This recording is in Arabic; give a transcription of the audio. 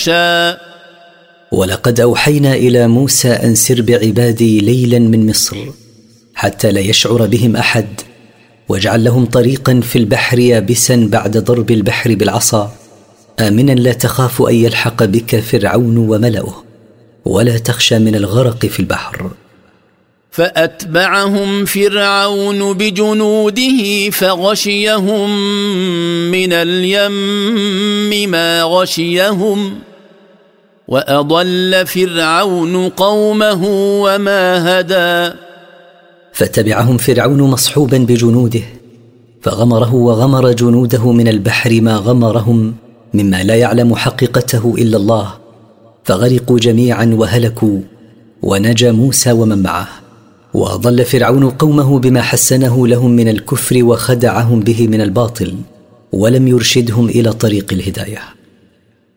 يخشى ولقد أوحينا إلى موسى أن سر بعبادي ليلا من مصر حتى لا يشعر بهم أحد، واجعل لهم طريقا في البحر يابسا بعد ضرب البحر بالعصا، آمنا لا تخاف أن يلحق بك فرعون وملأه، ولا تخشى من الغرق في البحر. فأتبعهم فرعون بجنوده فغشيهم من اليم ما غشيهم، وأضل فرعون قومه وما هدى. فتبعهم فرعون مصحوبا بجنوده، فغمره وغمر جنوده من البحر ما غمرهم مما لا يعلم حقيقته إلا الله، فغرقوا جميعا وهلكوا، ونجا موسى ومن معه. وأضل فرعون قومه بما حسنه لهم من الكفر وخدعهم به من الباطل، ولم يرشدهم إلى طريق الهداية.